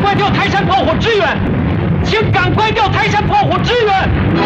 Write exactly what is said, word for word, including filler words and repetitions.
快调泰山炮火支援，请赶快调泰山炮火支援。